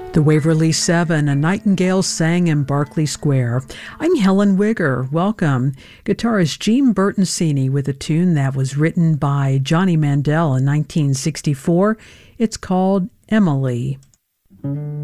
The Waverly Seven, A Nightingale Sang in Berkeley Square. I'm Helen Wigger. Welcome. Guitarist Gene Bertoncini with a tune that was written by Johnny Mandel in 1964. It's called Emily.